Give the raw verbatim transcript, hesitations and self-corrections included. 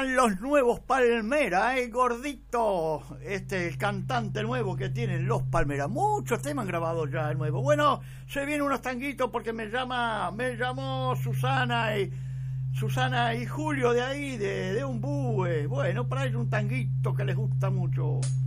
Suenan los nuevos Palmera, ¿eh? Gordito, este, el cantante nuevo que tienen los Palmera. Muchos temas han grabado ya el nuevo. Bueno, se vienen unos tanguitos porque me llama, me llamó Susana y Susana y Julio de ahí, de, de un búe. Bueno, para ellos un tanguito que les gusta mucho.